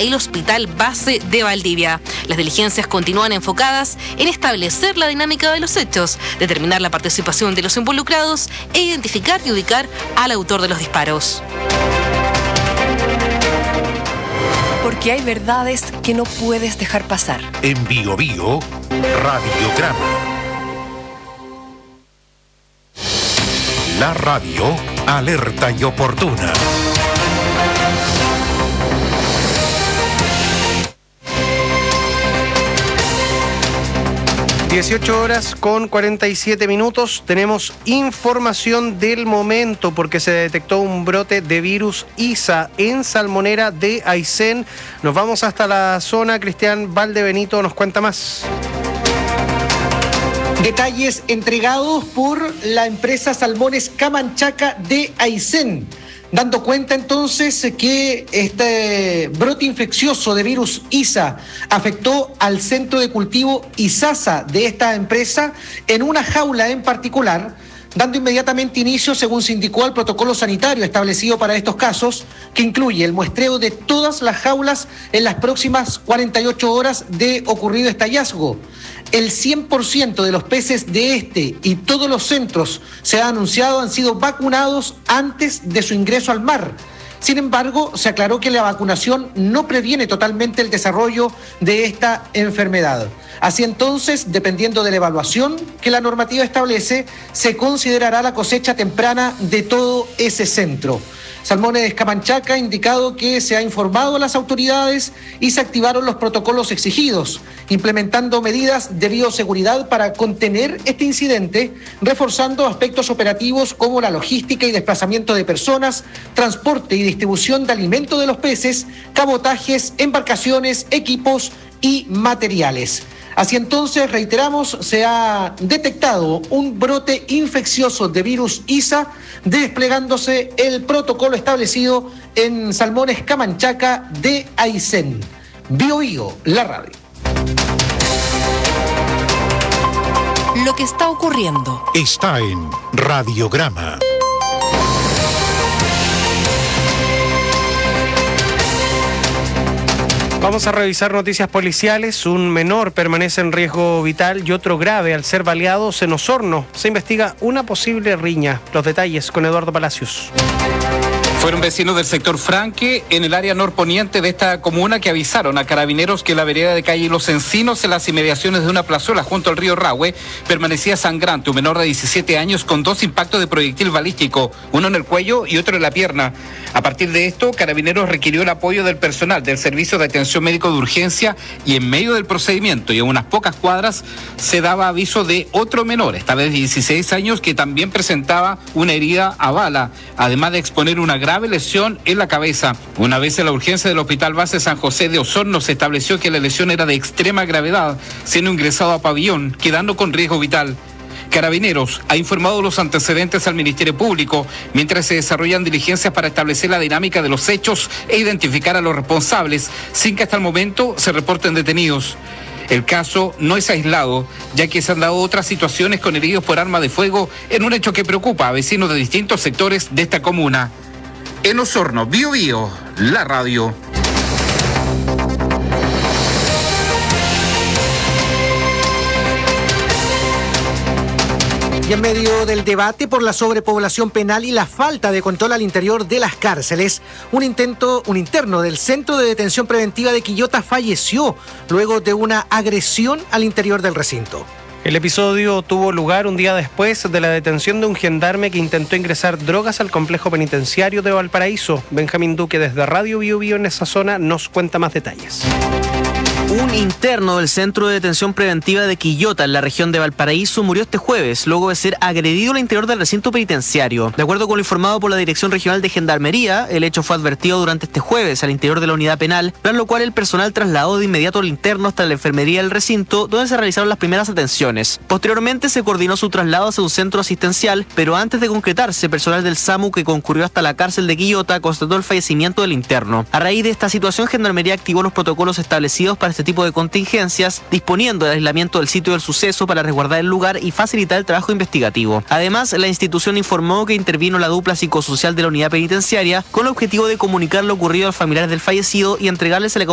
el Hospital Base de Valdivia. Las diligencias continúan enfocadas en establecer la dinámica de los hechos, determinar la participación de los involucrados e identificar y ubicar al autor de los disparos. Porque hay verdades que no puedes dejar pasar. En Bio Bio, Radiograma. La radio alerta y oportuna. (18:47). Tenemos información del momento porque se detectó un brote de virus ISA en Salmonera de Aysén. Nos vamos hasta la zona. Cristian Valdebenito nos cuenta más. Detalles entregados por la empresa Salmones Camanchaca de Aysén, dando cuenta entonces que este brote infeccioso de virus ISA afectó al centro de cultivo Isasa de esta empresa en una jaula en particular, dando inmediatamente inicio, según se indicó, al protocolo sanitario establecido para estos casos, que incluye el muestreo de todas las jaulas en las próximas 48 horas de ocurrido este hallazgo. El 100% de los peces de este y todos los centros, se ha anunciado, han sido vacunados antes de su ingreso al mar. Sin embargo, se aclaró que la vacunación no previene totalmente el desarrollo de esta enfermedad. Así entonces, dependiendo de la evaluación que la normativa establece, se considerará la cosecha temprana de todo ese centro. Salmones Camanchaca ha indicado que se ha informado a las autoridades y se activaron los protocolos exigidos, implementando medidas de bioseguridad para contener este incidente, reforzando aspectos operativos como la logística y desplazamiento de personas, transporte y distribución de alimentos de los peces, cabotajes, embarcaciones, equipos y materiales. Así entonces, reiteramos, se ha detectado un brote infeccioso de virus ISA, desplegándose el protocolo establecido en Salmones Camanchaca de Aysén. Bio Bio, la radio. Lo que está ocurriendo Está en Radiograma. Vamos a revisar noticias policiales. Un menor permanece en riesgo vital y otro grave al ser baleados en Osorno. Se investiga una posible riña. Los detalles con Eduardo Palacios. Fueron vecinos del sector Franque, en el área norponiente de esta comuna, que avisaron a carabineros que la vereda de calle Los Encinos, en las inmediaciones de una plazuela junto al río Rahue, permanecía sangrante. Un menor de 17 años con 2 impactos de proyectil balístico, uno en el cuello y otro en la pierna. A partir de esto, carabineros requirió el apoyo del personal del Servicio de Atención Médico de Urgencia y en medio del procedimiento y a unas pocas cuadras se daba aviso de otro menor, esta vez de 16 años, que también presentaba una herida a bala, además de exponer una grave lesión en la cabeza. Una vez en la urgencia del Hospital Base San José de Osorno, se estableció que la lesión era de extrema gravedad, siendo ingresado a pabellón, quedando con riesgo vital. Carabineros ha informado los antecedentes al Ministerio Público, mientras se desarrollan diligencias para establecer la dinámica de los hechos e identificar a los responsables, sin que hasta el momento se reporten detenidos. El caso no es aislado, ya que se han dado otras situaciones con heridos por arma de fuego en un hecho que preocupa a vecinos de distintos sectores de esta comuna. En Osorno, Bio Bio, la radio. Y en medio del debate por la sobrepoblación penal y la falta de control al interior de las cárceles, un interno del Centro de Detención Preventiva de Quillota falleció luego de una agresión al interior del recinto. El episodio tuvo lugar un día después de la detención de un gendarme que intentó ingresar drogas al complejo penitenciario de Valparaíso. Benjamín Duque, desde Radio Bio Bio en esa zona, nos cuenta más detalles. Un interno del Centro de Detención Preventiva de Quillota, en la región de Valparaíso, murió este jueves luego de ser agredido al interior del recinto penitenciario. De acuerdo con lo informado por la Dirección Regional de Gendarmería, el hecho fue advertido durante este jueves al interior de la unidad penal, tras lo cual el personal trasladó de inmediato al interno hasta la enfermería del recinto, donde se realizaron las primeras atenciones. Posteriormente se coordinó su traslado hacia un centro asistencial, pero antes de concretarse, personal del SAMU que concurrió hasta la cárcel de Quillota constató el fallecimiento del interno. A raíz de esta situación, Gendarmería activó los protocolos establecidos para este tipo de contingencias, disponiendo del aislamiento del sitio del suceso para resguardar el lugar y facilitar el trabajo investigativo. Además, la institución informó que intervino la dupla psicosocial de la unidad penitenciaria con el objetivo de comunicar lo ocurrido a los familiares del fallecido y entregarles el